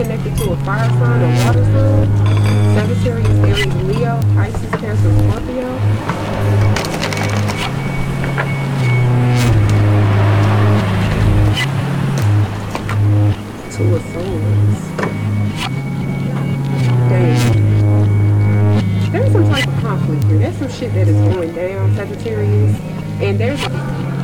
connected to a fire sign or water sign. Sagittarius, Aries, Leo, Pisces, Cancer, Scorpio. Two of Swords. Dang. There's some type of conflict here. There's some shit that is going down, Sagittarius. And there's a